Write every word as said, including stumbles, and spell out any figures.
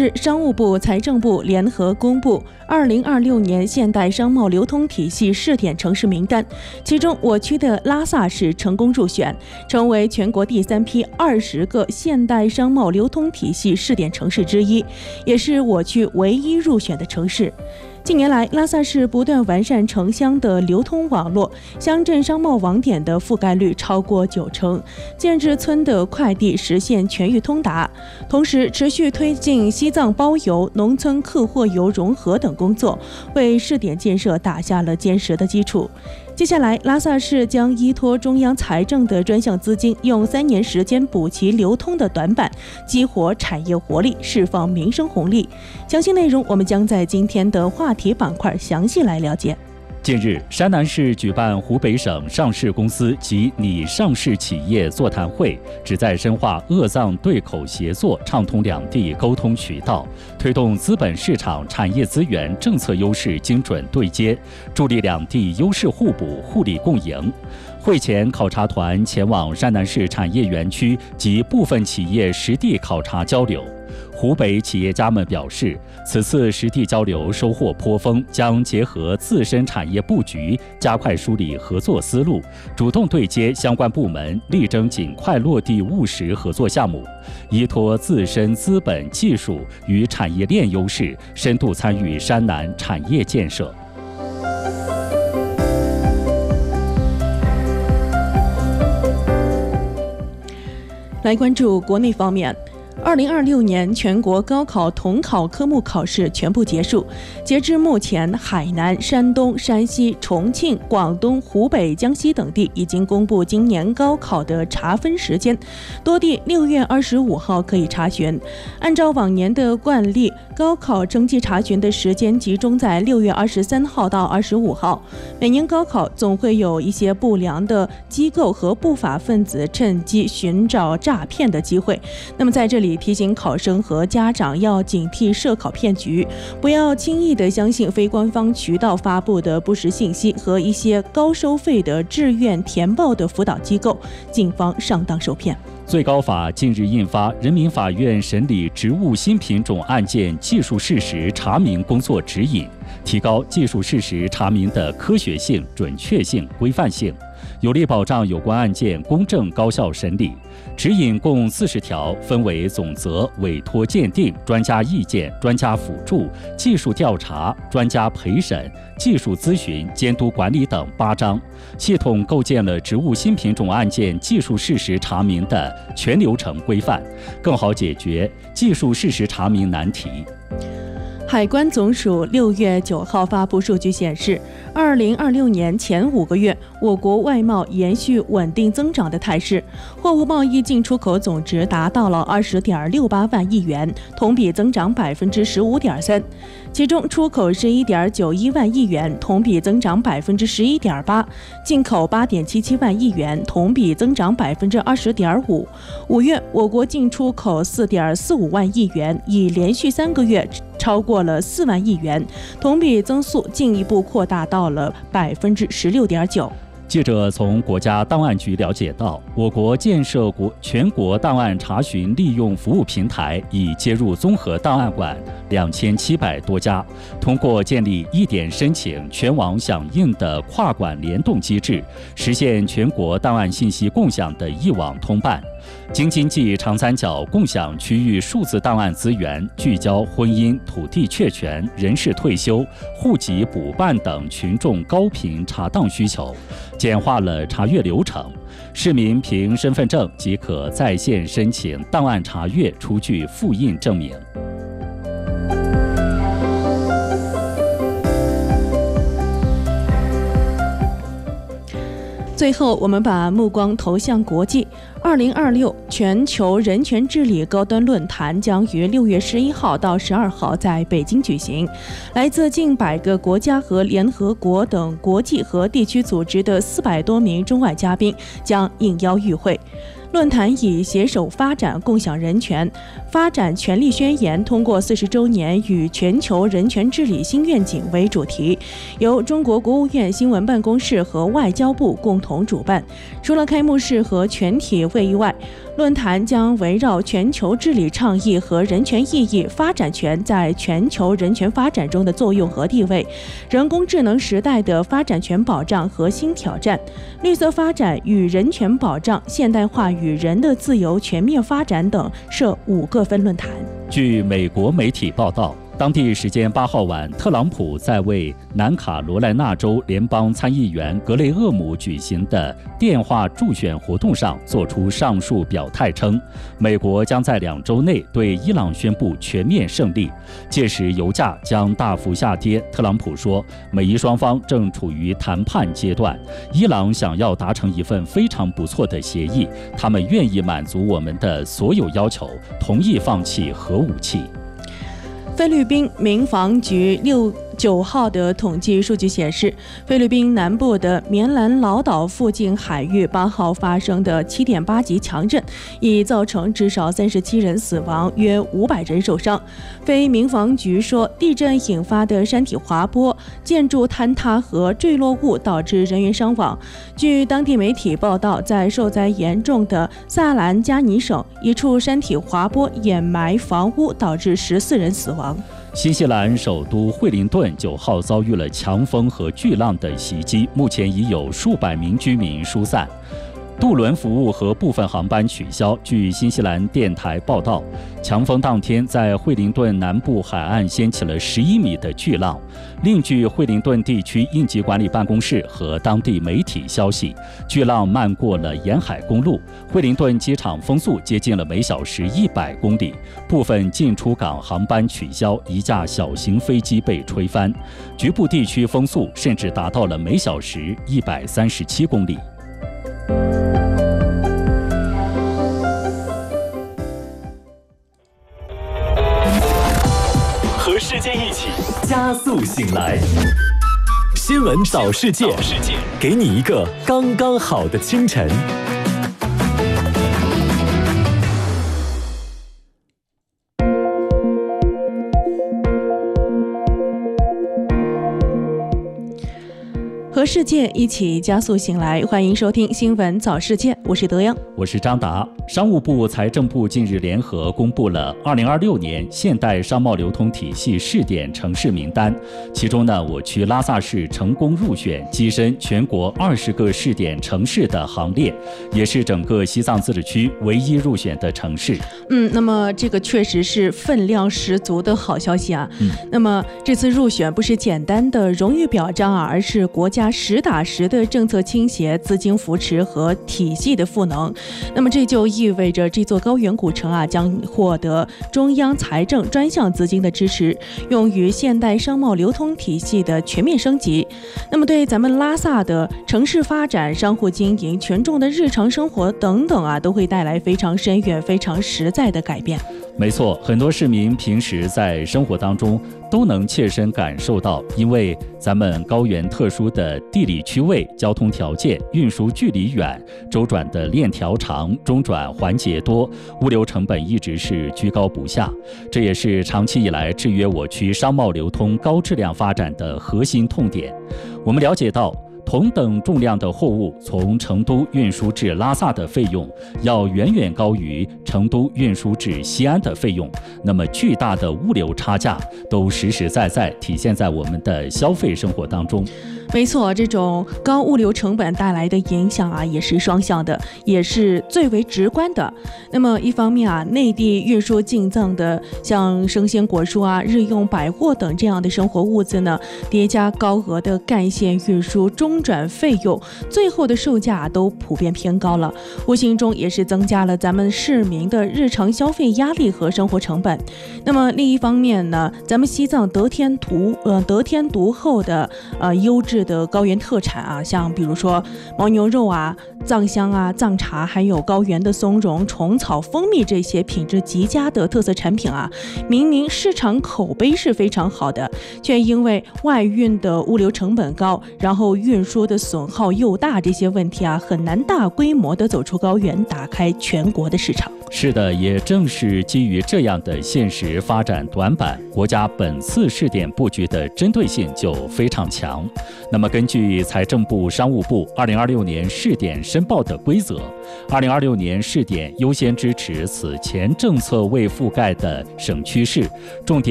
日，商务部、财政部联合公布二零二六年现代商贸流通体系试点城市名单，其中我区的拉萨市成功入选，成为全国第三批二十个现代商贸流通体系试点城市之一，也是我区唯一入选的城市。近年来，拉萨市不断完善城乡的流通网络，乡镇商贸网点的覆盖率超过九成，建制村的快递实现全域通达。同时，持续推进西藏包邮、农村客货游融合等工作，为试点建设打下了坚实的基础。接下来，拉萨市将依托中央财政的专项资金，用三年时间补齐流通的短板，激活产业活力，释放民生红利。详细内容我们将在今天的话题板块详细来了解。 近日，山南市举办湖北省上市公司及拟上市企业座谈会，旨在深化鄂藏对口协作，畅通两地沟通渠道，推动资本市场、产业资源、政策优势精准对接，助力两地优势互补、互利共赢。会前，考察团前往山南市产业园区及部分企业实地考察交流。湖北企业家们表示，此次实地交流收获颇丰，将结合自身产业布局，加快梳理合作思路，主动对接相关部门，力争尽快落地务实合作项目，依托自身资本、技术与产业链优势，深度参与山南产业建设。 来关注国内方面。二零二六年全国高考统考科目考试全部结束，截至目前，海南、山东、山西、重庆、广东、湖北、江西等地已经公布今年高考的查分时间，多地六月二十五号可以查询。按照往年的惯例，高考成绩查询的时间集中在六月二十三号到二十五号。每年高考总会有一些不良的机构和不法分子趁机寻找诈骗的机会，那么在这里提醒考生和家长要警惕涉考骗局，不要轻易的相信非官方渠道发布的不实信息和一些高收费的志愿填报的辅导机构，谨防上当受骗。 最高法近日印发《人民法院审理职务新品种案件技术事实查明工作指引》，提高技术事实查明的科学性、准确性、规范性，有力保障有关案件公正高效审理。指引共四十条，分为总则、委托鉴定、专家意见、专家辅助、技术调查、专家陪审、技术咨询、监督管理等八章，系统构建了职务新品种案件技术事实查明的全流程规范，更好解决技术事实查明难题。 海关总署六月九号发布数据显示，二零二六年前五个月，我国外贸延续稳定增长的态势，货物贸易进出口总值达到了二十点六八万亿元，同比增长百分之十五点三。其中，出口十一点九一万亿元，同比增长百分之十一点八；进口八点七七万亿元，同比增长百分之二十点五。五月，我国进出口四点四五万亿元，已连续三个月超过了四万亿元，同比增速进一步扩大到了百分之十六点九。 记者从国家档案局了解到，我国建设国全国档案查询利用服务平台已接入综合档案馆两千七百多家，通过建立一点申请、全网响应的跨馆联动机制，实现全国档案信息共享的一网通办。京津冀长三角共享区域数字档案资源，聚焦婚姻、土地确权、人事退休、户籍补办等群众高频查档需求，简化了查阅流程。市民凭身份证即可在线申请档案查阅，出具复印证明。 最后，我们把目光投向国际。二零二六全球人权治理高端论坛将于六月十一号到十二号在北京举行，来自近百个国家和联合国等国际和地区组织的四百多名中外嘉宾将应邀与会。论坛以携手发展、共享人权、发展权利宣言通过四十周年与全球人权治理新愿景为主题，由中国国务院新闻办公室和外交部共同主办。除了开幕式和全体会议外， 论坛将围绕全球治理倡议和人权意义、发展权在全球人权发展中的作用和地位、人工智能时代的发展权保障和新挑战、绿色发展与人权保障、现代化与人的自由全面发展等设五个分论坛。 据美国媒体报道，当地时间八号晚，特朗普在为南卡罗来纳州联邦参议员格雷厄姆举行的电话助选活动上做出上述表态，称美国将在两周内对伊朗宣布全面胜利，届时油价将大幅下跌。特朗普说，美伊双方正处于谈判阶段，伊朗想要达成一份非常不错的协议，他们愿意满足我们的所有要求，同意放弃核武器。 菲律宾民防局六九号的统计数据显示，菲律宾南部的棉兰老岛附近海域八号发生的七点八级强震，已造成至少三十七人死亡，约五百人受伤。菲民防局说，地震引发的山体滑坡、建筑坍塌和坠落物导致人员伤亡。据当地媒体报道，在受灾严重的萨兰加尼省，一处山体滑坡掩埋房屋，导致十四人死亡。 新西兰首都惠灵顿九号遭遇了强风和巨浪的袭击，目前已有数百名居民疏散。渡轮服务和部分航班取消。据新西兰电台报道，强风当天在惠灵顿南部海岸掀起了十一米的巨浪。另据惠灵顿地区应急管理办公室和当地媒体消息，巨浪漫过了沿海公路，惠灵顿机场风速接近了每小时一百公里，部分进出港航班取消，一架小型飞机被吹翻，局部地区风速甚至达到了每小时一百三十七公里。 和世界一起加速醒来，新闻早世界，给你一个刚刚好的清晨。 和世界一起加速醒来，欢迎收听新闻早世界，我是德阳， 我是张达。商务部、财政部近日联合公布了二零二六年现代商贸流通体系试点城市名单，其中呢，我区拉萨市成功入选，跻身全国二十个试点城市的行列，也是整个西藏自治区唯一入选的城市。 嗯，那么这个确实是分量十足的好消息啊。嗯，那么这次入选不是简单的荣誉表彰啊，而是国家实打实的政策倾斜、资金扶持和体系的赋能。那么这就意味着这座高原古城啊，将获得中央财政专项资金的支持，用于现代商贸流通体系的全面升级。那么对咱们拉萨的城市发展、商户经营、群众的日常生活等等啊，都会带来非常深远、非常实在的改变。 没错，很多市民平时在生活当中都能切身感受到，因为咱们高原特殊的地理区位、交通条件、运输距离远、周转的链条长、中转环节多，物流成本一直是居高不下。这也是长期以来制约我区商贸流通高质量发展的核心痛点。我们了解到，同等重量的货物从成都运输至拉萨的费用要远远高于成都运输至西安的费用，那么巨大的物流差价都实实在在体现在我们的消费生活当中。 没错，这种高物流成本带来的影响啊，也是双向的，也是最为直观的。那么一方面啊，内地运输进藏的像生鲜果蔬啊、日用百货等这样的生活物资呢，叠加高额的干线运输、中转费用，最后的售价都普遍偏高了，无形中也是增加了咱们市民的日常消费压力和生活成本。那么另一方面呢，咱们西藏得天独呃得天独厚的呃优质的高原特产啊，像比如说牦牛肉啊、藏香啊、藏茶，还有高原的松茸、虫草、蜂蜜这些品质极佳的特色产品啊，明明市场口碑是非常好的，却因为外运的物流成本高，然后运输的损耗又大，这些问题啊，很难大规模的走出高原，打开全国的市场。 是的，也正是基于这样的现实发展短板，国家本次试点布局的针对性就非常强。 那么，根据财政部、商务部二零二六年试点申报的规则，二零二六年试点优先支持此前政策未覆盖的省区市，重点